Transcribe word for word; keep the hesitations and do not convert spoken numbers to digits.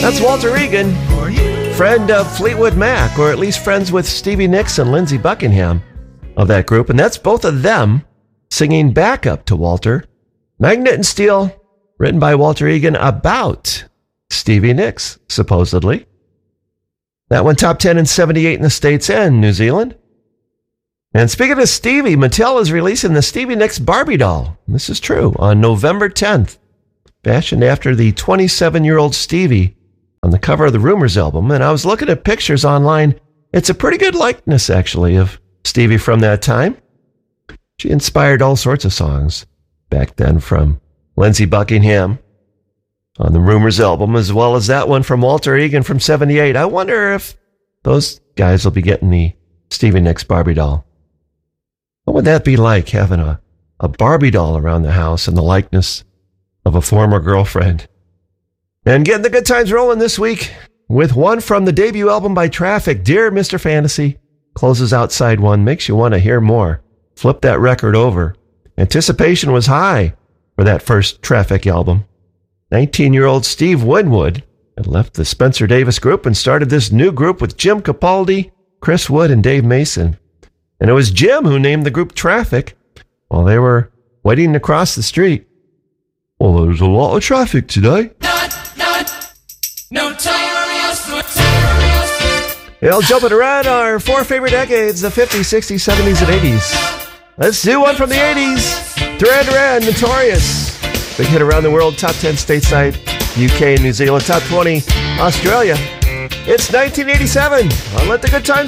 That's Walter Regan, friend of Fleetwood Mac, or at least friends with Stevie Nicks and Lindsey Buckingham of that group. And that's both of them singing backup to Walter. Magnet and Steel, written by Walter Regan about Stevie Nicks, supposedly. That went top ten in seventy-eight in the States and New Zealand. And speaking of Stevie, Mattel is releasing the Stevie Nicks Barbie doll. This is true, on November tenth, fashioned after the twenty-seven-year-old Stevie on the cover of the Rumors album. And I was looking at pictures online. It's a pretty good likeness, actually, of Stevie from that time. She inspired all sorts of songs back then, from Lindsey Buckingham on the Rumors album, as well as that one from Walter Regan from seventy-eight. I wonder if those guys will be getting the Stevie Nicks Barbie doll. What would that be like, having a, a Barbie doll around the house in the likeness of a former girlfriend? And getting the good times rolling this week with one from the debut album by Traffic, Dear Mister Fantasy, closes out side one, makes you want to hear more. Flip that record over. Anticipation was high for that first Traffic album. nineteen-year-old Steve Winwood had left the Spencer Davis Group and started this new group with Jim Capaldi, Chris Wood, and Dave Mason. And it was Jim who named the group Traffic while they were waiting to cross the street. Well, there's a lot of traffic today. Not, not, no time. Well, jumping around our four favorite decades, the fifties, sixties, seventies, and eighties. Let's do one from the eighties. Duran Duran, Notorious. Big hit around the world, top ten stateside, U K and New Zealand, top twenty, Australia. It's nineteen eighty-seven on Let the Good Times